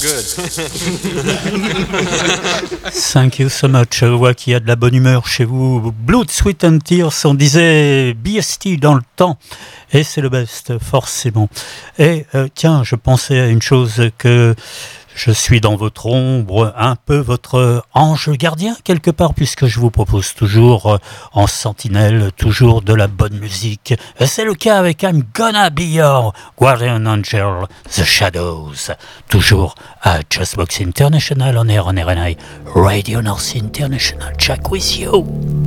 Thank you so much. Je vois qu'il y a de la bonne humeur chez vous. Blood, Sweat and Tears, on disait BST dans le temps. Et c'est le best, forcément. Et tiens, je pensais à une chose que je suis dans votre ombre, un peu votre ange gardien quelque part, puisque je vous propose toujours en sentinelle, toujours de la bonne musique. C'est le cas avec I'm Gonna Be Your Guardian Angel, The Shadows, toujours à Just Box International, on air on RNI, Radio North International, Jack with you.